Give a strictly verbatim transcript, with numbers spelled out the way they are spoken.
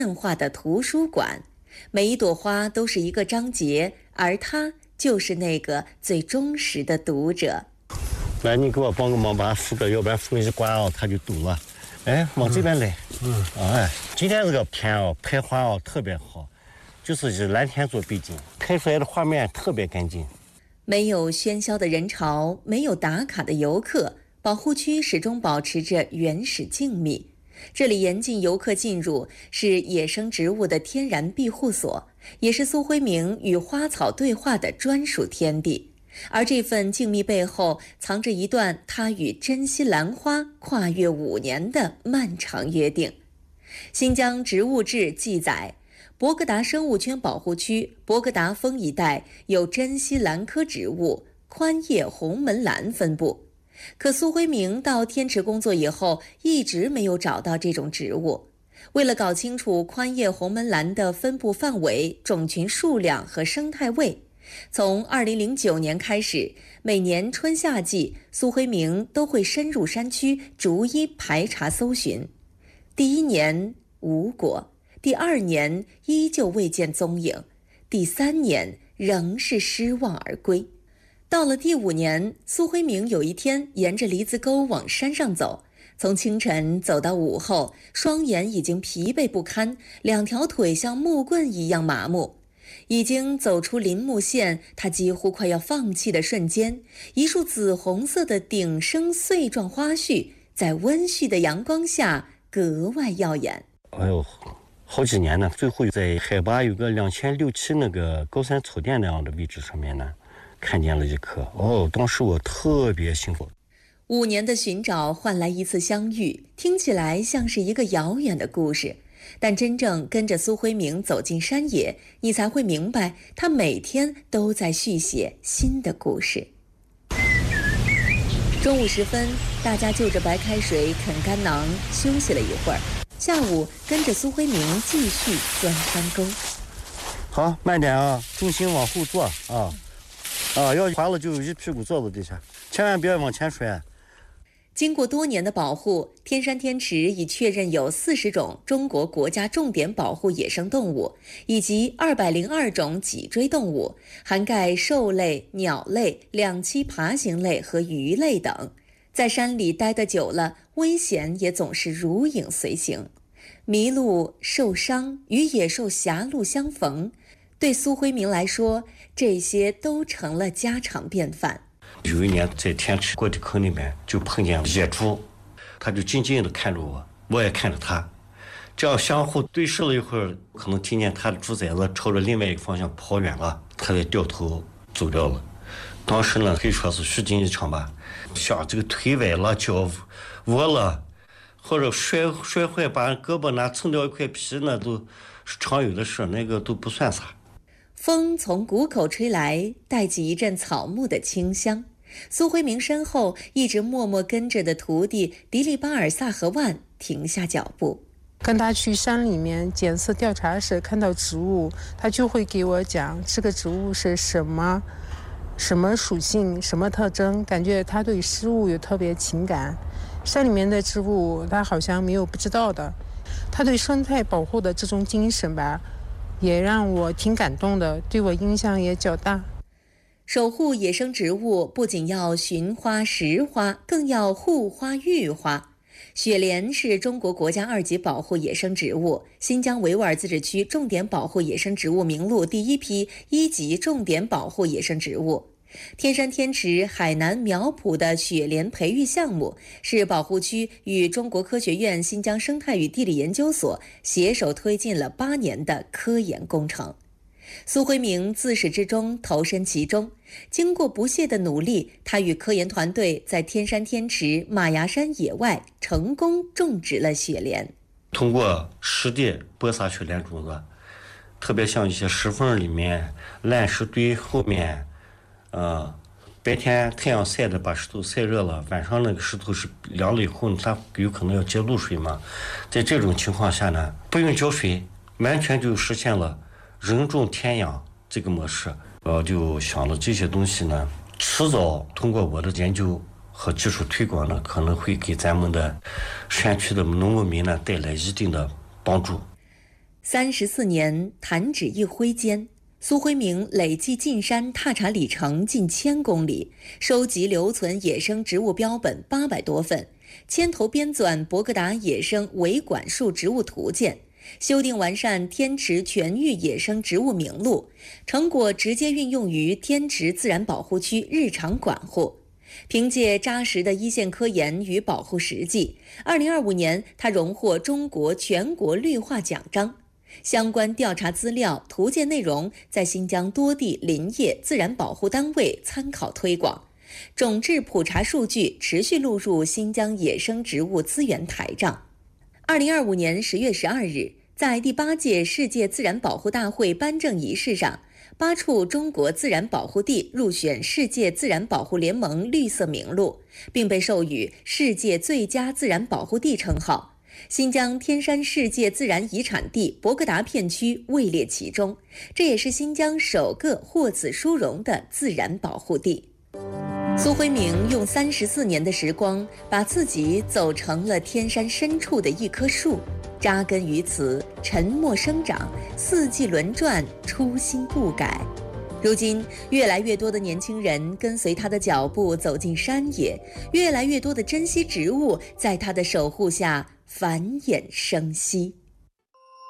化的图书馆，每一朵花都是一个章节，而他就是那个最忠实的读者。 来，你给我帮个忙，把它扶个，要不然扶一挂哦，它就堵了。哎，往这边来。嗯，嗯哎，今天这个天哦，拍花哦特别好，就是以蓝天做背景，拍出来的画面特别干净。 没有喧嚣的人潮，没有打卡的游客，保护区始终保持着原始静谧。这里严禁游客进入，是野生植物的天然庇护所，也是苏辉明与花草对话的专属天地。而这份静谧背后，藏着一段他与珍稀兰花跨越五年的漫长约定。新疆植物志记载，博格达生物圈保护区博格达峰一带有珍稀兰科植物宽叶红门兰分布。可苏辉明到天池工作以后，一直没有找到这种植物。为了搞清楚宽叶红门兰的分布范围、种群数量和生态位，从二零零九年开始，每年春夏季，苏辉明都会深入山区，逐一排查搜寻。第一年无果，第二年依旧未见踪影，第三年仍是失望而归。到了第五年，苏辉明有一天沿着梨子沟往山上走，从清晨走到午后，双眼已经疲惫不堪，两条腿像木棍一样麻木。已经走出林木线，他几乎快要放弃的瞬间，一束紫红色的顶生穗状花絮在温煦的阳光下格外耀眼。 哎呦，好几年呢，最后在海拔有个两千六七那个高山草甸那样的位置上面呢，看见了一棵。哦，当时我特别幸福。 五年的寻找换来一次相遇，听起来像是一个遥远的故事，但真正跟着苏辉明走进山野，你才会明白，他每天都在续写新的故事。中午时分，大家就着白开水啃干囊休息了一会儿，下午跟着苏辉明继续钻山沟。 好，慢点啊，重心往后坐啊。啊，要滑了就一屁股坐到地下，千万别往前摔。 经过多年的保护，天山天池已确认有四十种中国国家重点保护野生动物，以及二百零二种脊椎动物，涵盖兽类、鸟类、两栖爬行类和鱼类等。在山里待得久了，危险也总是如影随形。迷路、受伤与野兽狭路相逢，对苏辉明来说，这些都成了家常便饭。 有一年在天池过地坑里面就碰见野猪，他就静静地看着我，我也看着他，这样相互对视了一会儿，可能听见他的猪崽子朝着另外一个方向跑远了，他才掉头走掉了。当时呢可以说是虚惊一场吧，像这个腿崴了、脚窝了，或者摔摔坏把胳膊拿蹭掉一块皮，那都是常有的事，那个都不算啥。 风从谷口吹来，带起一阵草木的清香。苏辉明身后一直默默跟着的徒弟迪利巴尔萨和万停下脚步。 跟他去山里面检测调查时看到植物，他就会给我讲这个植物是什么什么属性、什么特征，感觉他对事物有特别情感。山里面的植物他好像没有不知道的，他对生态保护的这种精神吧，也让我挺感动的，对我影响也较大。 守护野生植物不仅要寻花识花，更要护花育花。雪莲是中国国家二级保护野生植物，新疆维吾尔自治区重点保护野生植物名录第一批一级重点保护野生植物。天山天池海南苗圃的雪莲培育项目是保护区与中国科学院新疆生态与地理研究所携手推进了八年的科研工程。苏辉明自始至终投身其中，经过不懈的努力，他与科研团队在天山天池马牙山野外成功种植了雪莲。 通过实地播撒雪莲种子，特别像一些石缝里面、烂石堆后面，呃，白天太阳晒的把石头晒热了，晚上那个石头是凉了以后，它有可能要接露水嘛。在这种情况下呢，不用浇水，完全就实现了人种天养这个模式。我就想了这些东西呢，迟早通过我的研究和技术推广呢，可能会给咱们的山区的农牧民呢带来一定的帮助。 三十四年，弹指一挥间，苏辉明累计进山踏查里程近千公里，收集留存野生植物标本八百多份，牵头编纂博格达野生维管束植物图鉴，修订完善天池全域野生植物名录，成果直接运用于天池自然保护区日常管护。凭借扎实的一线科研与保护实际，二零二五年他荣获中国全国绿化奖章。相关调查资料、图鉴内容在新疆多地林业自然保护单位参考推广，种质普查数据持续录入新疆野生植物资源台账。二零二五年十月十二日，在第八届世界自然保护大会颁证仪式上，八处中国自然保护地入选世界自然保护联盟绿色名录，并被授予世界最佳自然保护地称号。新疆天山世界自然遗产地博格达片区位列其中，这也是新疆首个获此殊荣的自然保护地。苏辉明用三十四年的时光，把自己走成了天山深处的一棵树，扎根于此，沉默生长，四季轮转，初心不改。如今，越来越多的年轻人跟随他的脚步走进山野，越来越多的珍稀植物在他的守护下繁衍生息。